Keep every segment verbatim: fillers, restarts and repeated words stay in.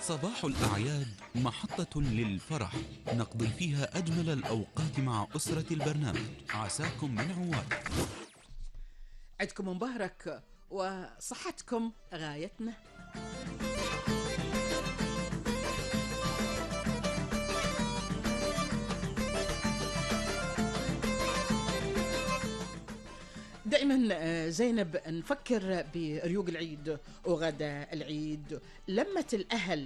صباح الأعياد محطة للفرح نقضي فيها أجمل الأوقات مع أسرة البرنامج. عساكم من عواد. عيدكم مبارك وصحتكم غايتنا. دائما زينب نفكر بريوق العيد وغدا العيد، لمة الأهل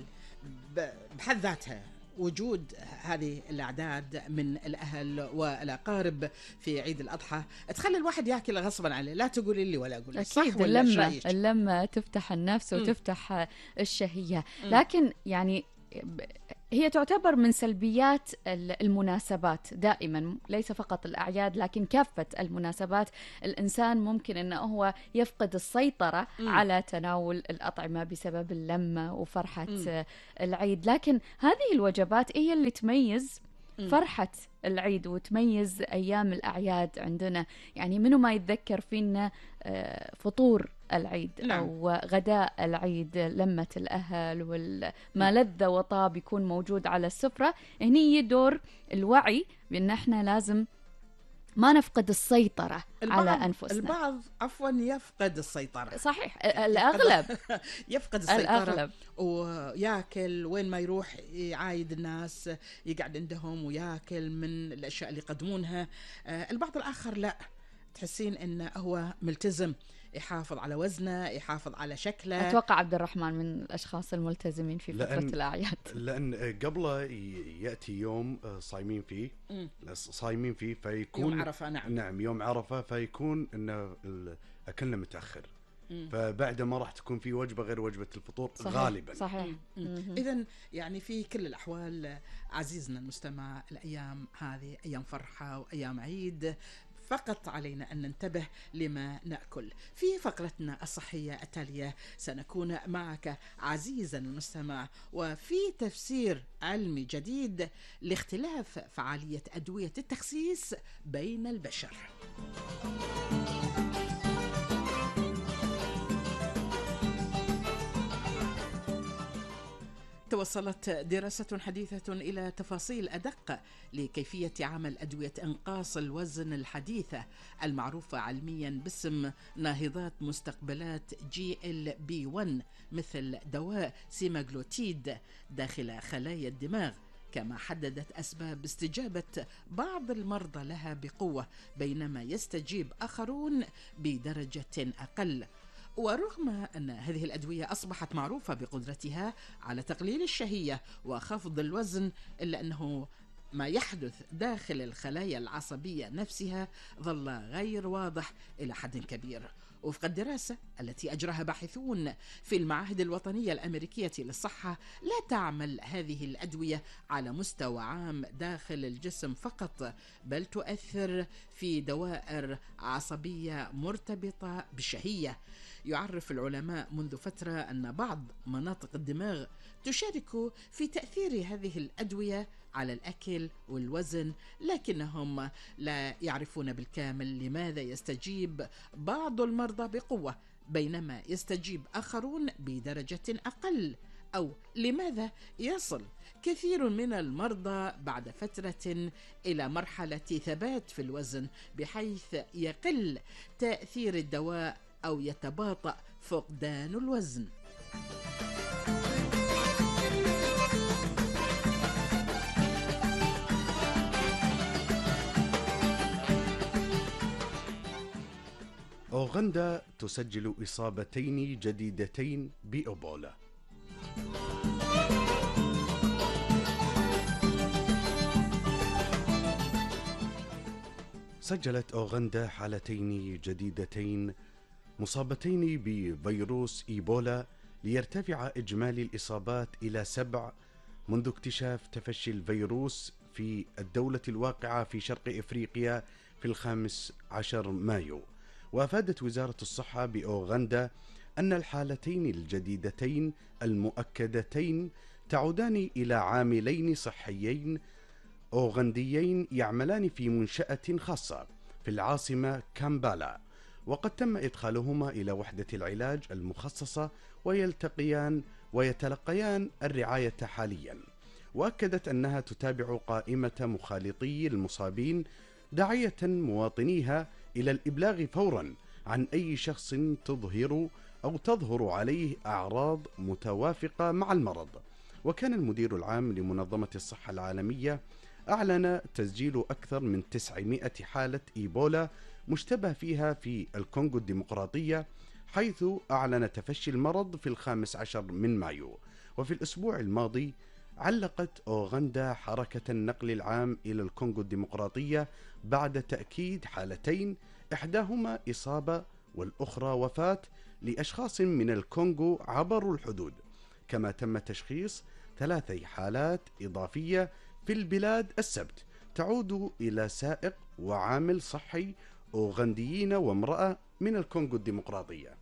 بحد ذاتها، وجود هذه الأعداد من الأهل والأقارب في عيد الأضحى تخلي الواحد يأكل غصبا عليه، لا تقولي لي ولا أقول. أكيد اللمة اللمة تفتح النفس وتفتح الشهية، لكن يعني هي تعتبر من سلبيات المناسبات دائما، ليس فقط الأعياد لكن كافة المناسبات. الإنسان ممكن أنه هو يفقد السيطرة م. على تناول الأطعمة بسبب اللمة وفرحة م. العيد، لكن هذه الوجبات هي اللي تميز فرحة العيد وتميز أيام الأعياد عندنا. يعني منو ما يتذكر فينا فطور العيد نعم. أو غداء العيد، لمة الأهل وما لذ وطاب يكون موجود على السفرة. هني دور الوعي بأن احنا لازم ما نفقد السيطرة على أنفسنا. البعض عفوا يفقد السيطرة، صحيح الأغلب يفقد السيطرة الأغلب. وياكل وين ما يروح، يعايد الناس، يقعد عندهم وياكل من الأشياء اللي يقدمونها. البعض الآخر لا، تحسين إنه هو ملتزم، يحافظ على وزنه، يحافظ على شكله. أتوقع عبد الرحمن من الأشخاص الملتزمين في فترة لأن الأعياد، لأن قبله يأتي يوم صايمين فيه صايمين فيه فيكون يوم عرفة. نعم نعم يوم عرفة، فيكون إنه أكلنا متأخر، فبعد ما راح تكون في وجبة غير وجبة الفطور. صحيح. غالبا صحيح. إذن يعني في كل الأحوال عزيزنا المستمع، الأيام هذه أيام فرحة وأيام عيد، فقط علينا أن ننتبه لما نأكل. في فقرتنا الصحية التالية سنكون معك عزيزا المستمع وفي تفسير علمي جديد لاختلاف فعالية أدوية التخسيس بين البشر. توصلت دراسة حديثة إلى تفاصيل أدق لكيفية عمل أدوية إنقاص الوزن الحديثة المعروفة علميا باسم ناهضات مستقبلات جي إل بي واحد، مثل دواء سيماغلوتيد داخل خلايا الدماغ، كما حددت أسباب استجابة بعض المرضى لها بقوة، بينما يستجيب آخرون بدرجة أقل. ورغم أن هذه الأدوية أصبحت معروفة بقدرتها على تقليل الشهية وخفض الوزن، إلا أنه ما يحدث داخل الخلايا العصبية نفسها ظل غير واضح إلى حد كبير. وفق الدراسة التي أجراها باحثون في المعاهد الوطنية الأمريكية للصحة، لا تعمل هذه الأدوية على مستوى عام داخل الجسم فقط، بل تؤثر في دوائر عصبية مرتبطة بالشهية. يعرف العلماء منذ فترة أن بعض مناطق الدماغ تشارك في تأثير هذه الأدوية على الأكل والوزن، لكنهم لا يعرفون بالكامل لماذا يستجيب بعض المرضى بقوة بينما يستجيب آخرون بدرجة أقل، أو لماذا يصل كثير من المرضى بعد فترة إلى مرحلة ثبات في الوزن بحيث يقل تأثير الدواء أو يتباطأ فقدان الوزن. أوغندا تسجل إصابتين جديدتين بإيبولا. سجلت أوغندا حالتين جديدتين مصابتين بفيروس إيبولا، ليرتفع إجمالي الإصابات إلى سبع منذ اكتشاف تفشي الفيروس في الدولة الواقعة في شرق إفريقيا في الخامس عشر مايو. وأفادت وزارة الصحة بأوغندا أن الحالتين الجديدتين المؤكدتين تعودان إلى عاملين صحيين أوغنديين يعملان في منشأة خاصة في العاصمة كامبالا، وقد تم إدخالهما إلى وحدة العلاج المخصصة ويلتقيان ويتلقيان الرعاية حاليا. وأكدت أنها تتابع قائمة مخالطي المصابين، داعية مواطنيها إلى الإبلاغ فورا عن أي شخص تظهر أو تظهر عليه أعراض متوافقة مع المرض. وكان المدير العام لمنظمة الصحة العالمية أعلن تسجيل أكثر من تسعمائة حالة إيبولا مشتبه فيها في الكونغو الديمقراطية، حيث أعلن تفشي المرض في الخامس عشر من مايو. وفي الأسبوع الماضي علقت أوغندا حركة النقل العام إلى الكونغو الديمقراطية بعد تأكيد حالتين، إحداهما إصابة والأخرى وفاة لأشخاص من الكونغو عبروا الحدود. كما تم تشخيص ثلاث حالات إضافية في البلاد السبت تعود إلى سائق وعامل صحي أوغنديين وامرأة من الكونغو الديمقراطية.